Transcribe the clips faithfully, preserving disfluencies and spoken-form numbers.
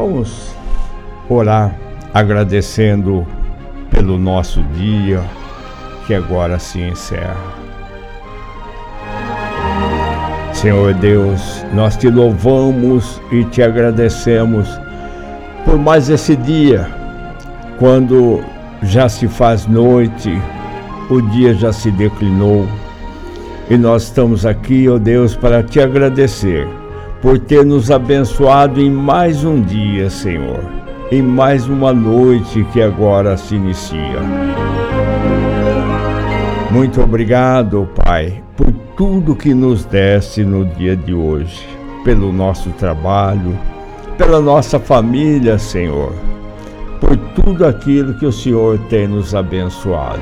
Vamos orar agradecendo pelo nosso dia que agora se encerra. Senhor Deus, nós te louvamos e te agradecemos por mais esse dia, quando já se faz noite, o dia já se declinou, e nós estamos aqui, ó Deus, para te agradecer por ter nos abençoado em mais um dia, Senhor, em mais uma noite que agora se inicia. Muito obrigado, Pai, por tudo que nos deste no dia de hoje, pelo nosso trabalho, pela nossa família, Senhor, por tudo aquilo que o Senhor tem nos abençoado.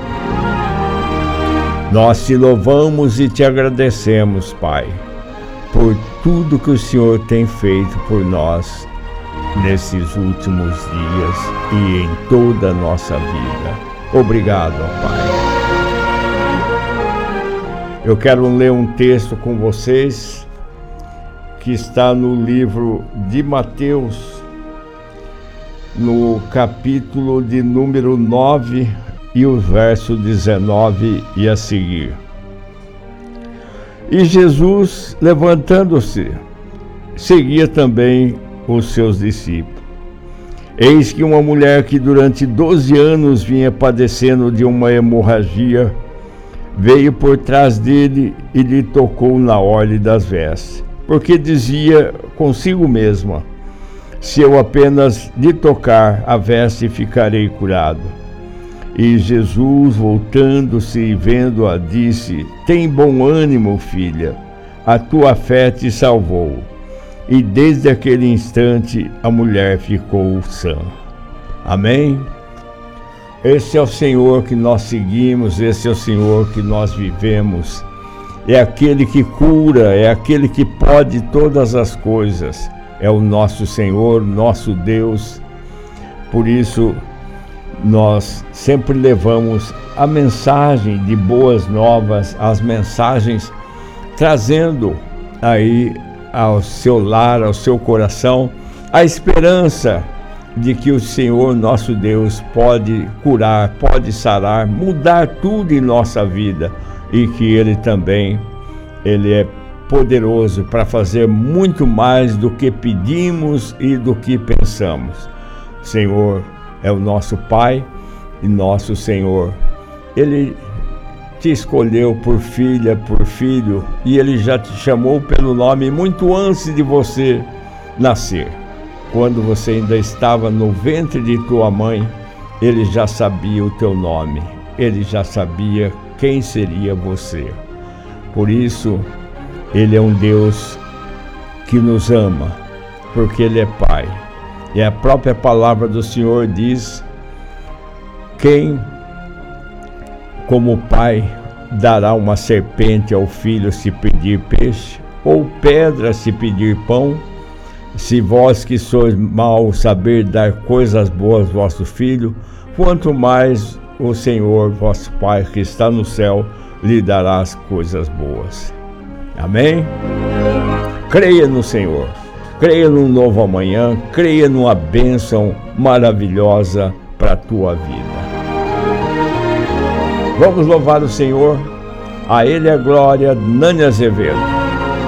Nós te louvamos e te agradecemos, Pai, por tudo que o Senhor tem feito por nós nesses últimos dias e em toda a nossa vida. Obrigado, Pai. Eu quero ler um texto com vocês que está no livro de Mateus, no capítulo de número nove e o verso dezenove e a seguir. E Jesus, levantando-se, seguia também os seus discípulos. Eis que uma mulher que durante doze anos vinha padecendo de uma hemorragia, veio por trás dele e lhe tocou na orla das vestes, porque dizia consigo mesma: se eu apenas lhe tocar a veste, ficarei curado. E Jesus, voltando-se e vendo-a, disse: tem bom ânimo, filha, a tua fé te salvou. E desde aquele instante a mulher ficou sã. Amém? Esse é o Senhor que nós seguimos, esse é o Senhor que nós vivemos. É aquele que cura, é aquele que pode todas as coisas. É o nosso Senhor, nosso Deus. Por isso, nós sempre levamos a mensagem de boas novas, as mensagens trazendo aí ao seu lar, ao seu coração, a esperança de que o Senhor nosso Deus pode curar, pode sarar, mudar tudo em nossa vida, e que Ele também, Ele é poderoso para fazer muito mais do que pedimos e do que pensamos. Senhor é o nosso Pai e nosso Senhor. Ele te escolheu por filha, por filho, e Ele já te chamou pelo nome muito antes de você nascer. Quando você ainda estava no ventre de tua mãe, Ele já sabia o teu nome, Ele já sabia quem seria você. Por isso, Ele é um Deus que nos ama, porque Ele é Pai. E a própria palavra do Senhor diz: quem, como pai, dará uma serpente ao filho se pedir peixe, ou pedra se pedir pão? Se vós que sois maus saber dar coisas boas ao vosso filho, quanto mais o Senhor, vosso Pai, que está no céu, lhe dará as coisas boas. Amém? Creia no Senhor, creia num novo amanhã, creia numa bênção maravilhosa para a tua vida. Vamos louvar o Senhor, a Ele a glória. Nani Azevedo.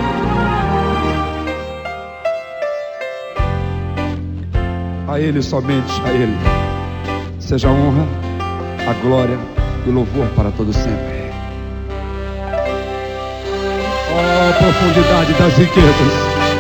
A Ele, somente a Ele, seja a honra, a glória e o louvor para todo sempre. Ó, profundidade das riquezas,